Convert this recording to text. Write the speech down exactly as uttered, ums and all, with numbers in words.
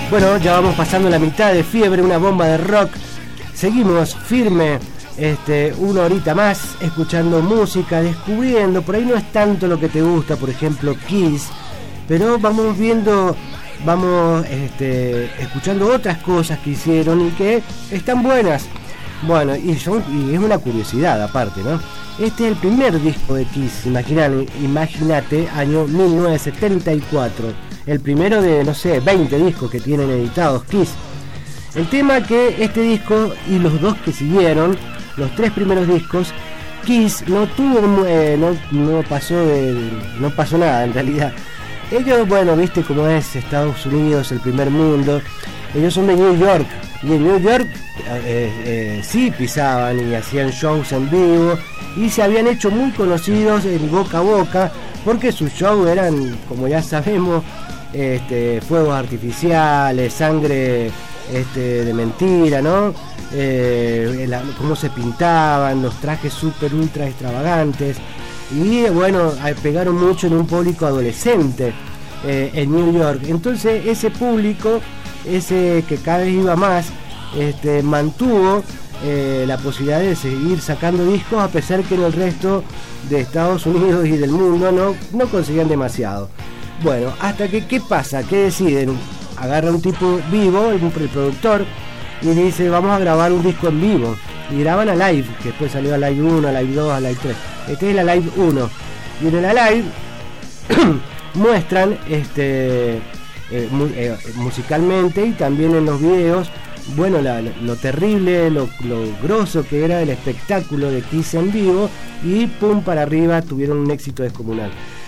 Bueno, ya vamos pasando la mitad de Fiebre, una bomba de rock. Seguimos firme, este, una horita más, escuchando música, descubriendo. Por ahí no es tanto lo que te gusta, por ejemplo, Kiss, pero vamos viendo, vamos este, escuchando otras cosas que hicieron y que están buenas. Bueno, y, son, y es una curiosidad aparte, ¿no? Este es el primer disco de Kiss, imagínate, imagínate, año mil novecientos setenta y cuatro. El primero de, no sé, veinte discos que tienen editados Kiss. El tema que este disco y los dos que siguieron, los tres primeros discos, Kiss no tuvo, eh, no, no pasó de, no pasó nada en realidad. Ellos, bueno, viste cómo es Estados Unidos, el primer mundo. Ellos son de New York y en New York eh, eh, sí pisaban y hacían shows en vivo y se habían hecho muy conocidos en boca a boca porque sus shows eran, como ya sabemos, este, fuegos artificiales, sangre este, de mentira, ¿no? Eh, la, cómo se pintaban, los trajes súper ultra extravagantes y bueno, pegaron mucho en un público adolescente eh, en New York. Entonces ese público, ese que cada vez iba más, este, mantuvo eh, la posibilidad de seguir sacando discos a pesar que en el resto de Estados Unidos y del mundo no, no conseguían demasiado. Bueno, hasta que, ¿qué pasa? ¿Qué deciden? Agarra un tipo vivo, el, el productor, y dice, vamos a grabar un disco en vivo. Y graban a Live, que después salió a Live uno, a Live dos, a Live tres. Este es la Live uno. Y en la Live muestran este eh, mu eh, musicalmente y también en los videos, bueno, la, lo terrible, lo, lo grosso que era el espectáculo de Kiss en vivo, y pum para arriba, tuvieron un éxito descomunal.